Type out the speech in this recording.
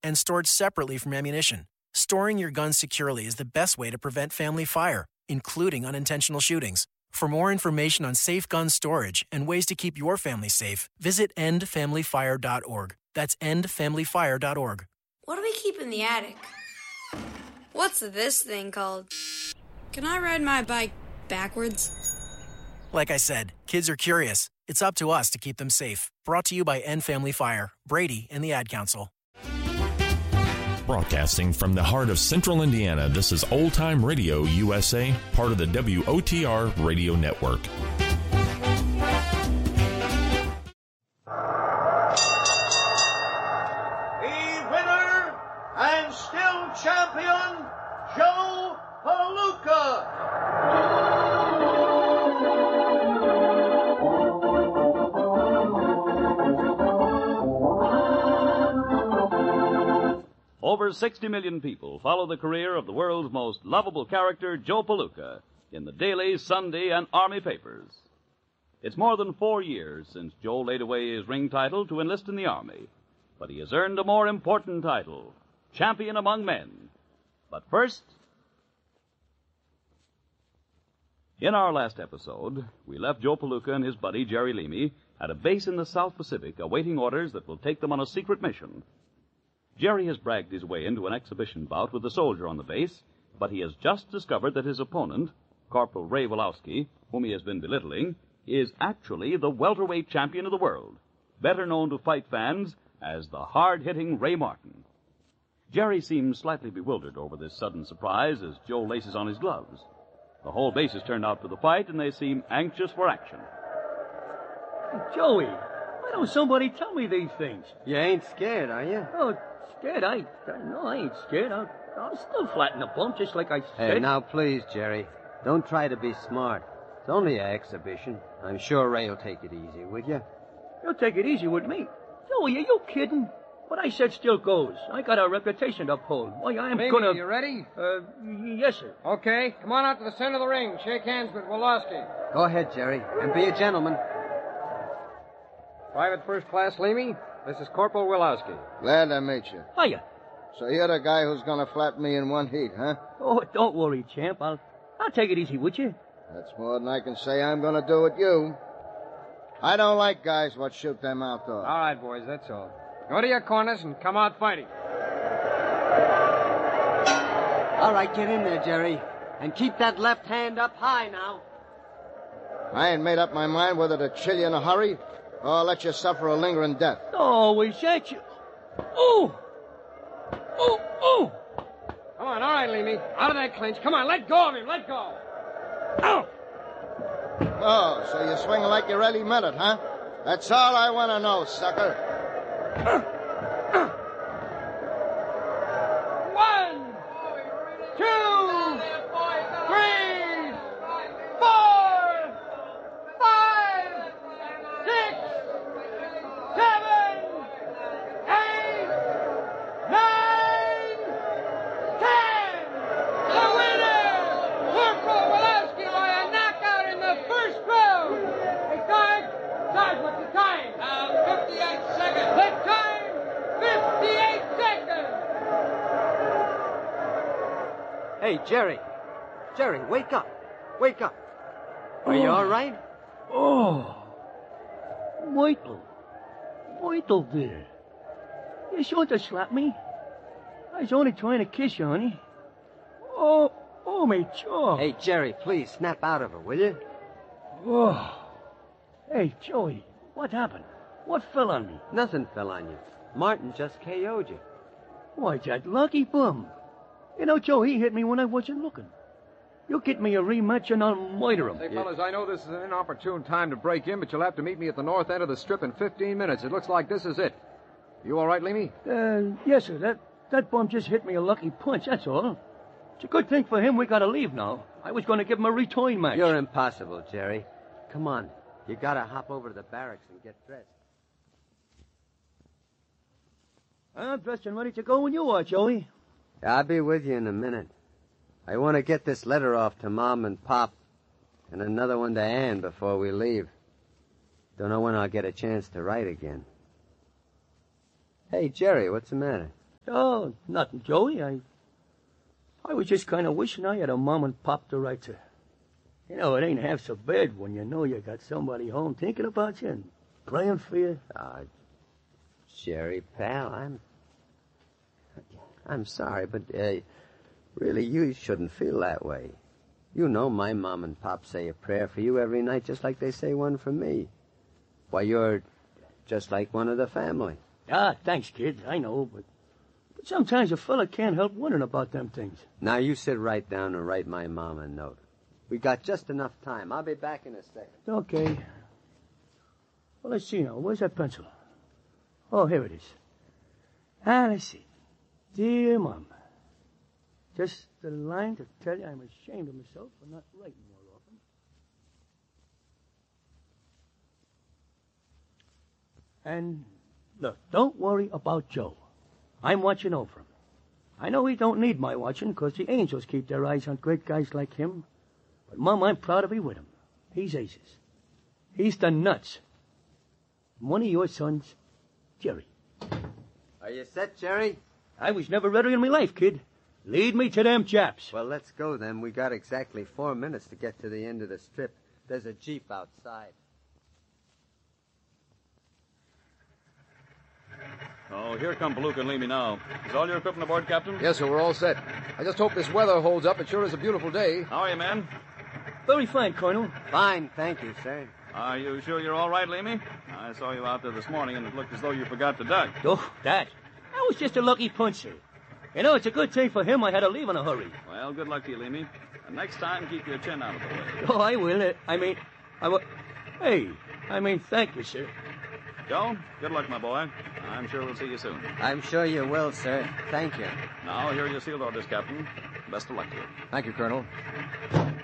and stored separately from ammunition. Storing your gun securely is the best way to prevent family fire, including unintentional shootings. For more information on safe gun storage and ways to keep your family safe, visit endfamilyfire.org. That's endfamilyfire.org. What do we keep in the attic? What's this thing called? Can I ride my bike backwards? Like I said, kids are curious. It's up to us to keep them safe. Brought to you by End Family Fire, Brady, and the Ad Council. Broadcasting from the heart of Central Indiana, this is Old Time Radio USA, part of the WOTR Radio Network. The winner and still champion, Joe Palooka. Over 60 million people follow the career of the world's most lovable character, Joe Palooka, in the daily, Sunday, and Army papers. It's more than 4 years since Joe laid away his ring title to enlist in the Army, but he has earned a more important title, Champion Among Men. But first, in our last episode, we left Joe Palooka and his buddy, Jerry Leamy, at a base in the South Pacific, awaiting orders that will take them on a secret mission. Jerry has bragged his way into an exhibition bout with a soldier on the base, but he has just discovered that his opponent, Corporal Ray Wolowski, whom he has been belittling, is actually the welterweight champion of the world, better known to fight fans as the hard-hitting Ray Martin. Jerry seems slightly bewildered over this sudden surprise as Joe laces on his gloves. The whole base is turned out for the fight, and they seem anxious for action. Joey, why don't somebody tell me these things? You ain't scared, are you? Oh, scared? I ain't scared. I'll still flatten the bump just like I said. Hey, now please, Jerry, don't try to be smart. It's only an exhibition. I'm sure Ray will take it easy, would you? You'll take it easy with me. Joey, are you kidding? What I said still goes. I got a reputation to uphold. Why, I'm Leamy, gonna... you ready? Yes, sir. Okay, come on out to the center of the ring. Shake hands with Wolowski. Go ahead, Jerry, and be a gentleman. Private First Class Leamy, this is Corporal Wolowski. Glad I met you. Hiya. So you're the guy who's gonna flatten me in one heat, huh? Oh, don't worry, champ. I'll take it easy, would you? That's more than I can say I'm gonna do with you. I don't like guys what shoot their mouth off. All right, boys, that's all. Go to your corners and come out fighting. All right, get in there, Jerry. And keep that left hand up high now. I ain't made up my mind whether to chill you in a hurry or let you suffer a lingering death. Oh, is that you? Oh! Oh! Come on, all right, Leamy. Out of that clinch. Come on, let go of him. Let go. Ow! Oh, so you're swinging like you really meant it, huh? That's all I want to know, sucker. 1, 2, 3, 4, 5, 6, 7, 8, 9, 10. The winner, Corporal Wolowski, by a knockout in the first round. Hey, Sarge, what's the time? 58 seconds. The time, 58 seconds. Hey, Jerry. Jerry, wake up. Wake up. Are you all right? Oh. Michael dear. You sure to slap me? I was only trying to kiss you, honey. Oh, my jaw. Hey, Jerry, please snap out of it, will you? Oh. Hey, Joey, what happened? What fell on me? Nothing fell on you. Martin just KO'd you. Why, that lucky bum. You know, Joe, he hit me when I wasn't looking. You get me a rematch and I'll murder him. Hey, fellas, I know this is an inopportune time to break in, but you'll have to meet me at the north end of the strip in 15 minutes. It looks like this is it. You all right, Leamy? Yes, sir. That bum just hit me a lucky punch, that's all. It's a good thing for him we gotta leave now. I was gonna give him a return match. You're impossible, Jerry. Come on. You gotta hop over to the barracks and get dressed. I'm dressed and ready to go when you are, Joey. I'll be with you in a minute. I want to get this letter off to Mom and Pop and another one to Ann before we leave. Don't know when I'll get a chance to write again. Hey, Jerry, what's the matter? Oh, nothing, Joey. I was just kind of wishing I had a mom and pop to write to. You know, it ain't half so bad when you know you got somebody home thinking about you and praying for you. Jerry, pal, I'm sorry, but really, you shouldn't feel that way. You know my mom and pop say a prayer for you every night just like they say one for me. Why, you're just like one of the family. Thanks, kid. I know, but sometimes a fella can't help wondering about them things. Now, you sit right down and write my mom a note. We got just enough time. I'll be back in a second. Okay. Well, let's see now. Where's that pencil? Oh, here it is. Let's see. Dear Mom, just a line to tell you I'm ashamed of myself for not writing more often. And, look, don't worry about Joe. I'm watching over him. I know he don't need my watching because the angels keep their eyes on great guys like him. But, Mom, I'm proud to be with him. He's aces. He's the nuts. One of your sons, Jerry. Are you set, Jerry? I was never ready in my life, kid. Lead me to them chaps. Well, let's go then. We got exactly 4 minutes to get to the end of the strip. There's a Jeep outside. Oh, here come Palooka and Leamy now. Is all your equipment aboard, Captain? Yes, sir, we're all set. I just hope this weather holds up. It sure is a beautiful day. How are you, men? Very fine, Colonel. Fine, thank you, sir. Are you sure you're all right, Leamy? I saw you out there this morning, and it looked as though you forgot to duck. Oh, that was just a lucky punch, sir. You know, it's a good thing for him I had to leave in a hurry. Well, good luck to you, Leamy. And next time, keep your chin out of the way. Oh, I will. Thank you, sir. Joe, good luck, my boy. I'm sure we'll see you soon. I'm sure you will, sir. Thank you. Now, here are your sealed orders, Captain. Best of luck to you. Thank you, Colonel.